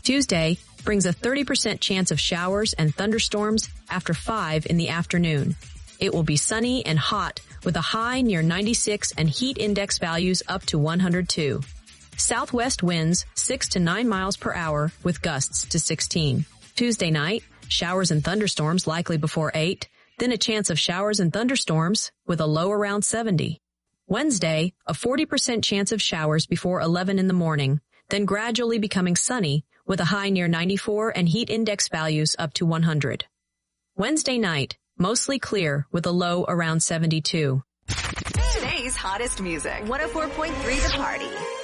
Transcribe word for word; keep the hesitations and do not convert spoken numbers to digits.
Tuesday brings a thirty percent chance of showers and thunderstorms after five in the afternoon. It will be sunny and hot with a high near ninety-six and heat index values up to one hundred two. Southwest winds six to nine miles per hour with gusts to sixteen. Tuesday night, showers and thunderstorms likely before eight, then a chance of showers and thunderstorms with a low around seventy. Wednesday, a forty percent chance of showers before eleven in the morning, then gradually becoming sunny with a high near ninety-four and heat index values up to one hundred. Wednesday night, mostly clear with a low around seventy-two. Today's hottest music. one oh four point three The Party.